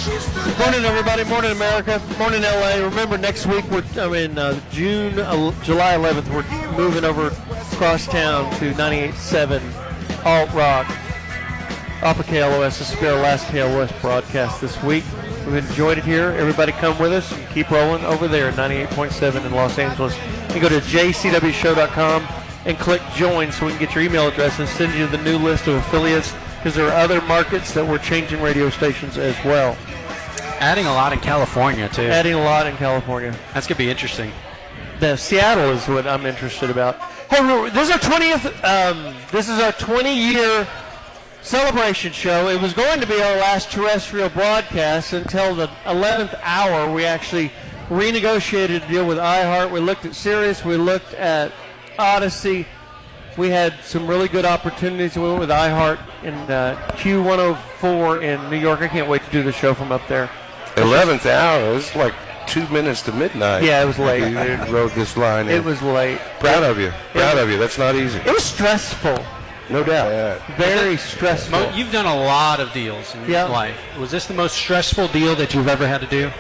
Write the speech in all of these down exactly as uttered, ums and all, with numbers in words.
Good morning, everybody. Morning, America. Morning, L A. Remember, next week, we're, I mean, uh, June, uh, July eleventh, we're moving over across town to ninety-eight point seven Alt Rock off of K L O S. This will be our last K L O S broadcast this week. We've enjoyed it here. Everybody come with us and keep rolling over there at ninety-eight point seven in Los Angeles. You go to j c w show dot com and click join so we can get your email address and send you the new list of affiliates, because there are other markets that we're changing radio stations as well. Adding a lot in California, too. Adding a lot in California. That's going to be interesting. The Seattle is what I'm interested about. Hey, this is our twentieth, um, this is our twenty-year celebration show. It was going to be our last terrestrial broadcast until the eleventh hour. We actually renegotiated a deal with iHeart. We looked at Sirius. We looked at Odyssey. We had some really good opportunities. We went with iHeart in uh, Q one oh four in New York. I can't wait to do the show from up there. eleventh hour. It's like two minutes to midnight. Yeah, it was late. You rode this line in. It was late. Proud of you. Proud of you. That's not easy. It was stressful. No doubt. Very stressful. Mo- you've done a lot of deals in your Yeah. life. Was this the most stressful deal that you've ever had to do?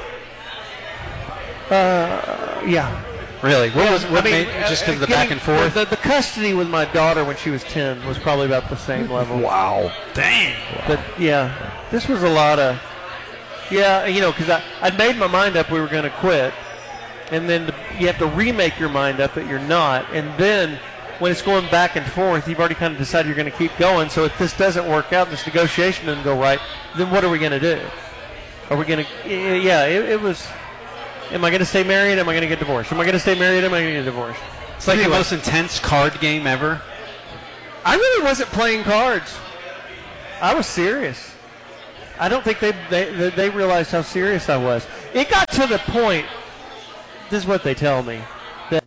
Uh, yeah. Really? What was what I mean, made, just because of the getting- back and forth? The, the custody with my daughter when she was ten was probably about the same level. Wow. Dang. But yeah, this was a lot of, yeah, you know, because I I'd made my mind up we were going to quit, and then the, you have to remake your mind up that you're not, and then when it's going back and forth, you've already kind of decided you're going to keep going. So if this doesn't work out, this negotiation doesn't go right, then what are we going to do? Are we going to? Yeah, it, it was. Am I going to stay married? Am I going to get divorced? Am I going to stay married? Am I going to get divorced? It's like Anyway. the most intense card game ever. I really wasn't playing cards. I was serious. I don't think they, they they realized how serious I was. It got to the point, this is what they tell me, that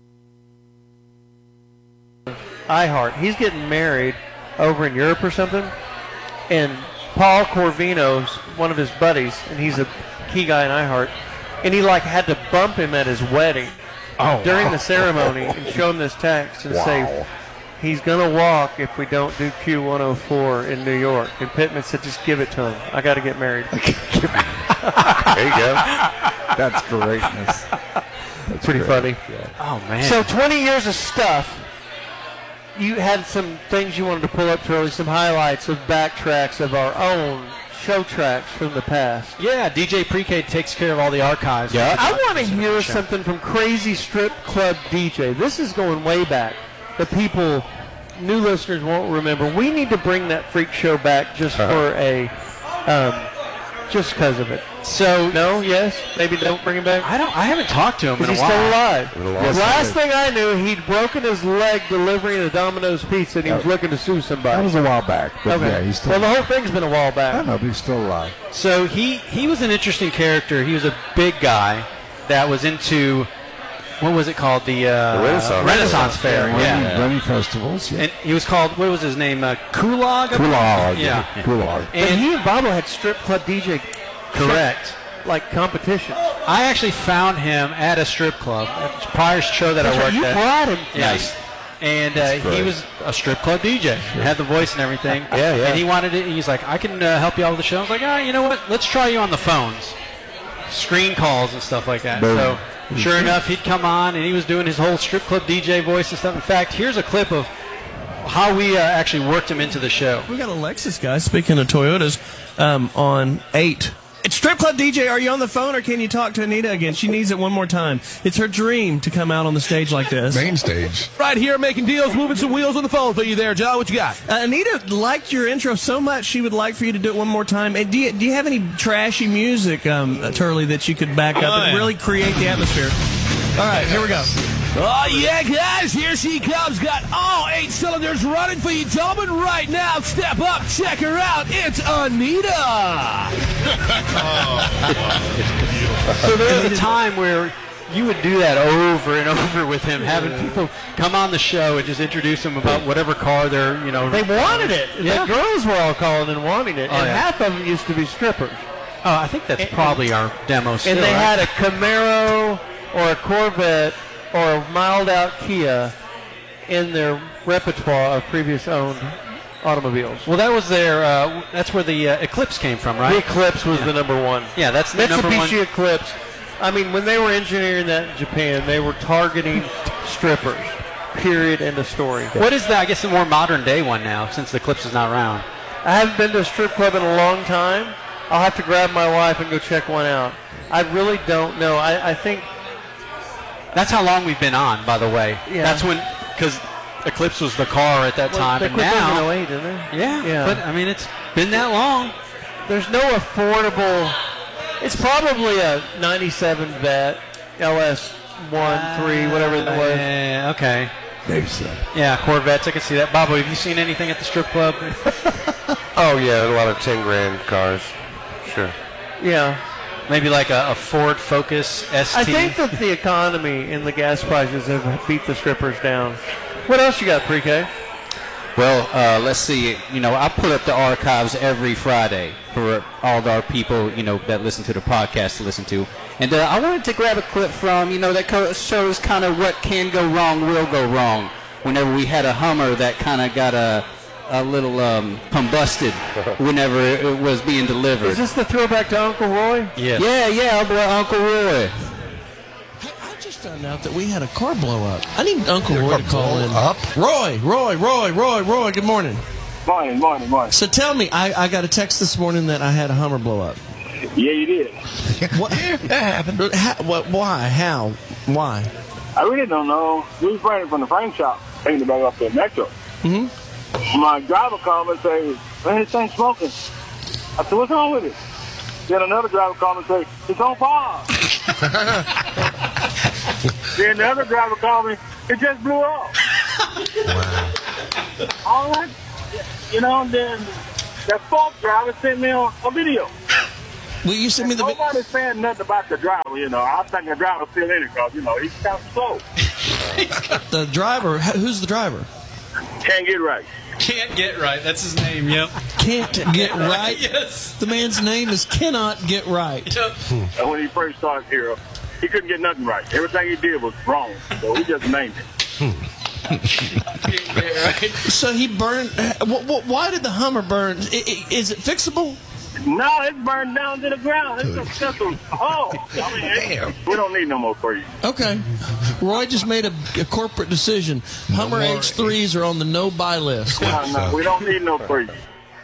iHeart, he's getting married over in Europe or something, and Paul Corvino's one of his buddies, and he's a key guy in iHeart, and he like had to bump him at his wedding Oh, during wow. the ceremony and show him this text and Wow. say, he's going to walk if we don't do Q one oh four in New York. And Pittman said, just give it to him. I got to get married. There you go. That's greatness. That's Pretty great. funny. Oh, man. So twenty years of stuff. You had some things you wanted to pull up, Charlie, some highlights of backtracks of our own show tracks from the past. yeah, D J Pre-K takes care of all the archives. Yeah. I want to hear something from Crazy Strip Club D J. This is going way back. The people, new listeners won't remember. We need to bring that freak show back just Uh-huh. for a, um, just because of it. So, No, yes, maybe don't bring him back. I don't. I haven't talked to him in Is a he while. still alive? Been a long The time. last thing I knew, he'd broken his leg delivering a Domino's pizza, and he was looking to sue somebody. That was a while back, but okay. yeah, he's still. well, the whole thing's been a while I back. don't know, but he's still alive. So he he was an interesting character. He was a big guy that was into what was it called? The, uh, The Renaissance. Renaissance Fair. Running, Yeah. running festivals. Yeah. And he was called, what was his name? Uh, Kulog? Kulog. Yeah. Kulog. But And he and Bobo had strip club D J, correct. like competitions. I actually found him at a strip club, at the prior show that That's I right, worked you at. brought him. Yes. And uh, That's he great. was a strip club D J. Had the voice and everything. Yeah, yeah. And he wanted it. He's like, I can uh, help you out with the show. I was like, ah, you know what? Let's try you on the phones. Screen calls and stuff like that. Boom. So, sure enough, he'd come on, and he was doing his whole strip club D J voice and stuff. In fact, here's a clip of how we uh, actually worked him into the show. We got a Lexus guy, speaking of Toyotas, um, on eight. It's Strip Club D J. Are you on the phone, or can you talk to Anita again? She needs it one more time. It's her dream to come out on the stage like this. Main stage. Right here, making deals, moving some wheels on the phone for you there, John. What you got? Uh, Anita liked your intro so much, she would like for you to do it one more time. And do you, do you have any trashy music, um, Turley, that you could back up Oh, and yeah. really create the atmosphere? All right, here we go. Oh, yeah, guys, here she comes. Got all eight cylinders running for you, gentlemen, right now. Step up, check her out. It's Anita. So there was a time where you would do that over and over with him, having people come on the show and just introduce him about whatever car they're, you know. They wanted it. Yeah. The girls were all calling and wanting it, Oh, and yeah. half of them used to be strippers. Oh, I think that's probably our demo still. And they right? had a Camaro or a Corvette or a mild out Kia in their repertoire of previous owned automobiles. Well, that was their. Uh, that's where the uh, Eclipse came from, right? The Eclipse was Yeah. the number one. Yeah, that's the number one. Mitsubishi Eclipse. I mean, when they were engineering that in Japan, they were targeting strippers. Period. End of story. What is that? I guess the more modern day one now, since the Eclipse is not around. I haven't been to a strip club in a long time. I'll have to grab my wife and go check one out. I really don't know. I, I think That's how long we've been on, by the way. Yeah. That's when, because Eclipse was the car at that well, time, they and quit those in now. oh eight, didn't they? Yeah, Yeah. But I mean, it's been that long. There's no affordable. It's probably a ninety-seven Vet L S one, three, whatever it was. Yeah, okay. Maybe so. Yeah, Corvettes. I can see that. Bobo, have you seen anything at the strip club? Oh, yeah, a lot of ten grand cars. Sure. Yeah. Maybe like a, a Ford Focus S T. I think that the economy and the gas prices have beat the strippers down. What else you got, Pre-K? Well, uh, let's see. You know, I put up the archives every Friday for all of our people, you know, that listen to the podcast to listen to. And uh, I wanted to grab a clip from, you know, that co- shows kind of what can go wrong, will go wrong. Whenever we had a Hummer that kind of got a, a little um, combusted whenever it was being delivered. Is this the throwback to Uncle Roy? Yes. Yeah, yeah, our boy Uncle Roy. Hey, I just found out that we had a car blow up. I need Uncle Roy to call in. Up? Roy, Roy, Roy, Roy, Roy, good morning. Morning, morning, morning. So tell me, I, I got a text this morning that I had a Hummer blow up. Yeah, you did. What? That happened. How, what, why? How? Why? I really don't know. We was running from the frame shop, taking it back up to the Metro. Mm-hmm. My driver called me and say, man, this thing's smoking. I said, what's wrong with it? Then another driver called me and say, it's on fire. Then the other driver called me, it just blew up. Wow. All right. You know, then that fourth driver sent me a, a video. Will you send me the? Nobody's saying nothing about the driver, you know. I think the driver's still in it because, you know, he's kind of slow. The driver. Who's the driver? Can't get right. Can't get right. That's his name. Yep. Can't get right. Yes. The man's name is Cannot Get Right. Yep. And when he first started here, he couldn't get nothing right. Everything he did was wrong. So we just named it. So he burned. wh- wh- Why did the Hummer burn? I- I- Is it fixable? No, it's burned down to the ground. It's a simple hole. I mean, it- we don't need no more for you. Okay. Roy just made a, a corporate decision. Hummer more. H threes are on the no-buy list. No, no, we don't need no for you.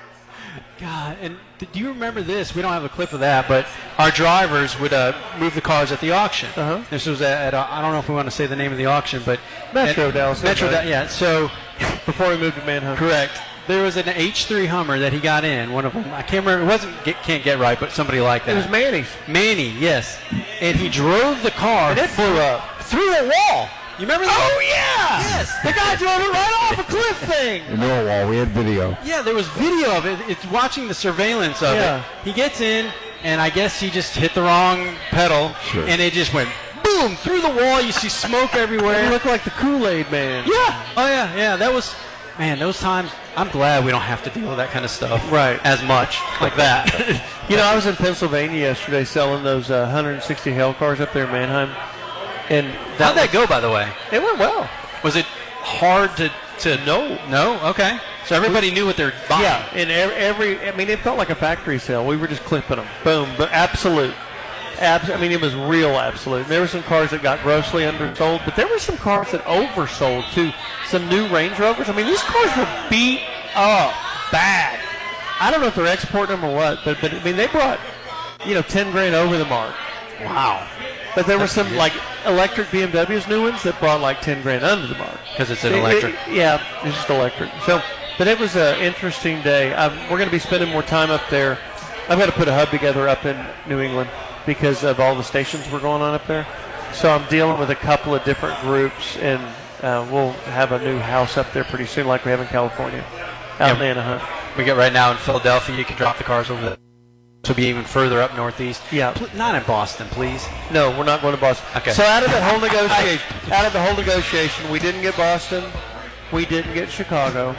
God, and do you remember this? We don't have a clip of that, but our drivers would uh, move the cars at the auction. Uh-huh. This was at, at uh, I don't know if we want to say the name of the auction, but Metro at, Dallas. Metro, right? Da- yeah. So Before we moved to Manhunt. correct. There was an H three Hummer that he got in. One of them, I can't remember. It wasn't get, Can't Get Right, but somebody like that. It was Manny's. Manny, yes. And he drove the car And it blew up. through a wall. You remember that? Oh, yeah! Yes. The guy drove it right off a cliff thing. In Norwalk, we had video. Yeah, there was video of it. It's watching the surveillance of Yeah. it. He gets in, and I guess he just hit the wrong pedal, Sure. and it just went boom through the wall. You see smoke He everywhere. looked like the Kool-Aid man. Yeah. Oh yeah, yeah. That was, man. Those times. I'm glad we don't have to deal with that kind of stuff. Right. As much like that. You know, I was in Pennsylvania yesterday selling those uh, one hundred sixty Hell cars up there in Manheim. And How'd that go, by the way? It went well. Was it hard to to know? No. Okay. So everybody knew what they're buying. Yeah, and every, every, I mean, it felt like a factory sale. We were just clipping them. Boom, but absolute. Abs- I mean, it was real absolute. There were some cars that got grossly undersold, but there were some cars that oversold too. Some new Range Rovers. I mean, these cars were beat up bad. I don't know if they're exporting them or what, but but I mean, they brought, you know, ten grand over the mark. Wow. But there were some like electric B M Ws, new ones, that brought like ten grand under the mark. Because it's an It- electric. it- yeah, it's just electric. So, but it was an interesting day. Um, we're going to be spending more time up there. I've got to put a hub together up in New England because of all the stations we're going on up there. So I'm dealing with a couple of different groups, and uh, we'll have a new house up there pretty soon, like we have in California, out in Anaheim. We get right now in Philadelphia. You can drop the cars over there. To be even further up northeast. Yeah. Pl- not in Boston, please. No, we're not going to Boston. Okay. So out of the whole negotiation, out of the whole negotiation, we didn't get Boston, we didn't get Chicago.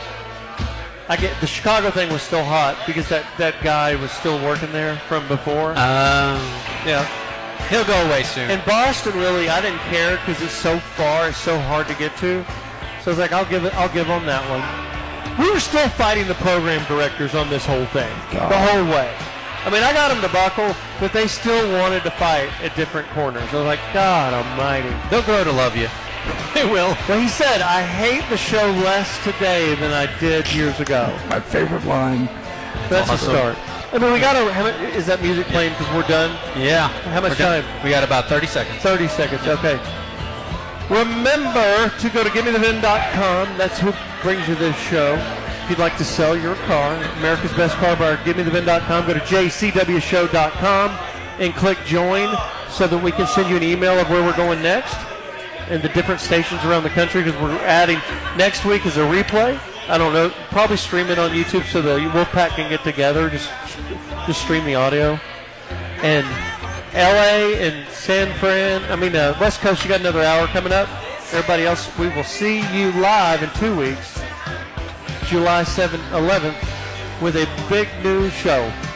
I get the Chicago thing was still hot because that, that guy was still working there from before. Um, yeah. he'll go away soon. And Boston, really, I didn't care because it's so far, it's so hard to get to. So I was like, I'll give it, I'll give them that one. We were still fighting the program directors on this whole thing, God. the whole way. I mean, I got them to buckle, but they still wanted to fight at different corners. I was like, God almighty. They'll grow to love you. They will. Well, he said, I hate the show less today than I did years ago. My favorite line. That's Awesome. a start. I mean, we got to, how much- is that music playing because we're done? Yeah. How much We're done. time? We got about thirty seconds. thirty seconds, okay. Remember to go to give me the vin dot com. That's who brings you this show. If you'd like to sell your car, America's Best Car Buyer, give me the vin dot com. Go to j c w show dot com and click join so that we can send you an email of where we're going next and the different stations around the country, because we're adding next week is a replay. I don't know, probably stream it on YouTube so the Wolfpack can get together, just just stream the audio. And L A and San Fran, I mean, uh, West Coast, you got another hour coming up. Everybody else, we will see you live in two weeks, July seventh, eleventh, with a big new show.